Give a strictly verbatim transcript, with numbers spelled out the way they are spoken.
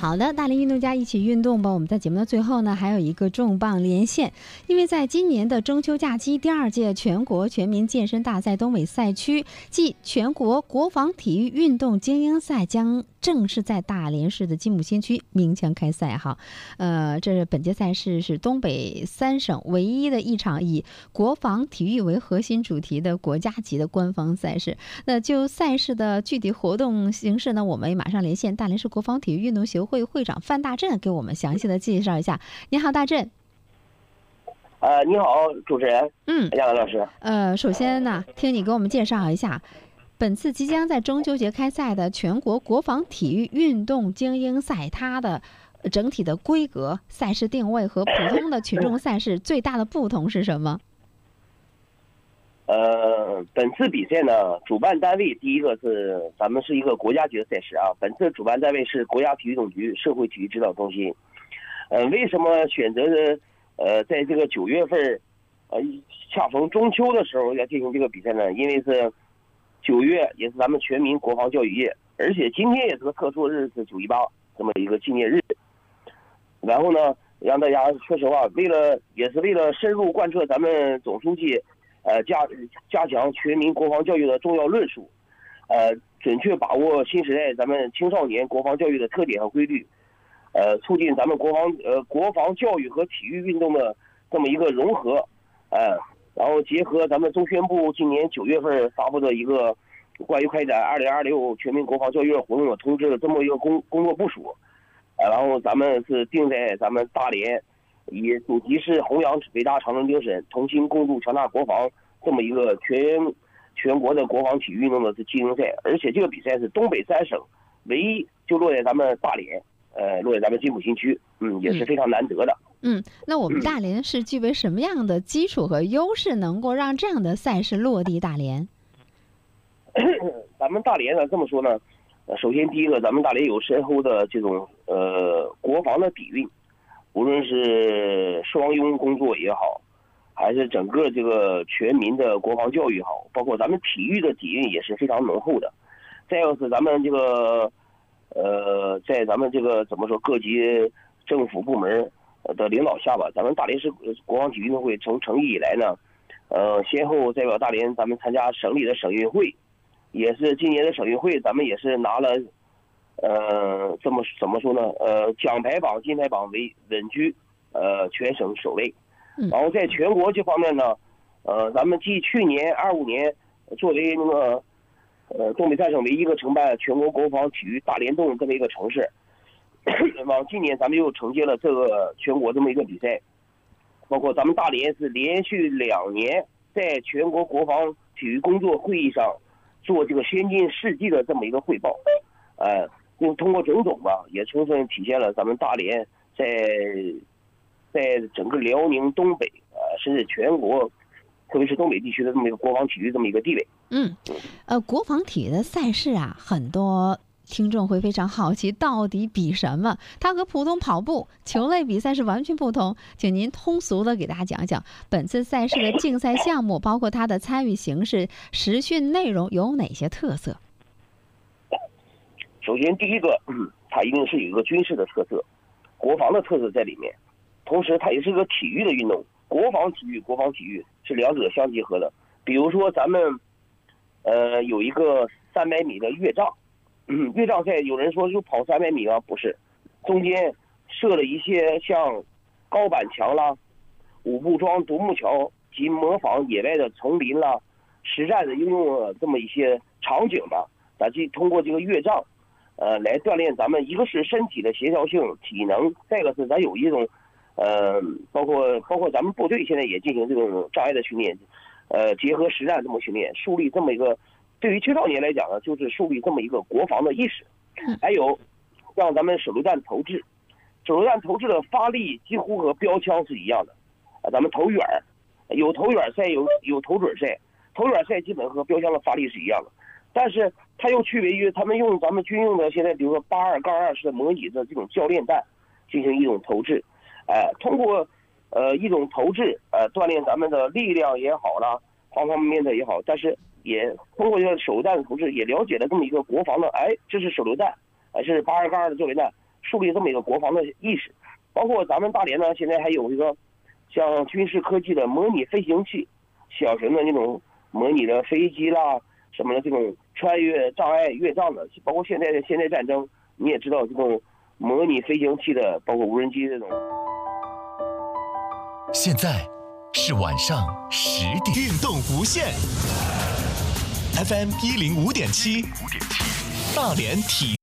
好的，大连运动家一起运动吧。我们在节目的最后呢，还有一个重磅连线，因为在今年的中秋假期，第二届全国全民健身大赛东北赛区暨全国国防体育运动精英赛将正式在大连市的金木新区鸣枪开赛哈。呃，这是本届赛事是东北三省唯一的一场以国防体育为核心主题的国家级的官方赛事。那就赛事的具体活动形式呢，我们马上连线大连市国防体育运动协会会长范大振，给我们详细的介绍一下。你好，大振。 呃，你好，主持人。 嗯， 亚兰老师。 呃，首先呢，听你给我们介绍一下，本次即将在中秋节开赛的全国国防体育运动精英赛，它的整体的规格、赛事定位和普通的群众赛事最大的不同是什么？ 呃，本次比赛呢，主办单位第一个是咱们是一个国家级的赛事啊。本次主办单位是国家体育总局社会体育指导中心。呃，为什么选择呃在这个九月份，呃恰逢中秋的时候要进行这个比赛呢？因为是九月也是咱们全民国防教育夜，而且今天也是个特殊日子，九一八这么一个纪念日。然后呢，让大家说实话，为了也是为了深入贯彻咱们总书记。呃，加加强全民国防教育的重要论述，呃，准确把握新时代咱们青少年国防教育的特点和规律，呃，促进咱们国防呃国防教育和体育运动的这么一个融合，呃，然后结合咱们中宣部今年九月份发布的一个关于开展二零二六全民国防教育活动的通知的这么一个工工作部署，呃，然后咱们是定在咱们大连。以主题是弘扬伟大长征精神，同心共筑强大国防这么一个全全国的国防体育运动的精英赛，而且这个比赛是东北三省唯一就落在咱们大连，呃，落在咱们金木新区，嗯，也是非常难得的。 嗯，那我们大连是具备什么样的基础和优势，能够让这样的赛事落地大连？ 咱们大连呢，这么说呢，首先第一个，咱们大连有深厚的这种呃国防的底蕴。无论是双拥工作也好，还是整个这个全民的国防教育也好，包括咱们体育的底蕴也是非常浓厚的。再有是咱们这个呃，在咱们这个怎么说各级政府部门的领导下吧，咱们大连市国防体育运动会从成立以来呢，呃，先后代表大连咱们参加省里的省运会，也是今年的省运会，咱们也是拿了。呃，这么怎么说呢？呃，奖牌榜、金牌榜为稳居呃全省首位。然后在全国这方面呢，呃，咱们继去年二五年作为那个呃东北三省唯一一个承办全国国防体育大联动这么一个城市，往今年咱们又承接了这个全国这么一个比赛，包括咱们大连是连续两年在全国国防体育工作会议上做这个先进事迹的这么一个汇报，呃。就通过种种吧，也充分体现了咱们大连在在整个辽宁东北呃，甚至全国，特别是东北地区的这么一个国防体育这么一个地位。 嗯，呃，国防体育的赛事啊，很多听众会非常好奇，到底比什么？它和普通跑步、球类比赛是完全不同。请您通俗的给大家讲讲本次赛事的竞赛项目，包括它的参与形式、实训内容有哪些特色？ 首先，第一个，嗯，它一定是有一个军事的特色，国防的特色在里面。同时，它也是一个体育的运动，国防体育、国防体育是两者相结合的。比如说，咱们呃有一个三百米的越障，嗯，越障赛有人说就跑三百米啊，不是，中间设了一些像高板墙啦、五步桩、独木桥及模仿野外的丛林啦、实战的应用这么一些场景吧，咱这通过这个越障。呃，来锻炼咱们，一个是身体的协调性、体能，再一个是咱有一种，呃，包括包括咱们部队现在也进行这种障碍的训练，呃，结合实战这么训练，树立这么一个，对于青少年来讲呢，就是树立这么一个国防的意识。还有，让咱们手榴弹投掷，手榴弹投掷的发力几乎和标枪是一样的，啊，咱们投远，有投远赛，有有投准赛，投远赛基本和标枪的发力是一样的。但是它又区别于他们用咱们军用的现在比如说八二杠二式的模拟的这种教练弹进行一种投掷，呃，通过呃一种投掷呃锻炼咱们的力量也好啦，方方面面的也好，但是也通过这个手榴弹的投掷也了解了这么一个国防的，哎，这是手榴弹，哎，这是八二杠二的教练弹， 树立这么一个国防的意识。包括咱们大连呢，现在还有一个像军事科技的模拟飞行器，小型的那种模拟的飞机啦什么的，这种穿越障碍越障的，包括现在的现代战争，你也知道这种模拟飞行器的，包括无人机这种。 现在是晚上十点，运动无限 F M 一零五点七，大连体。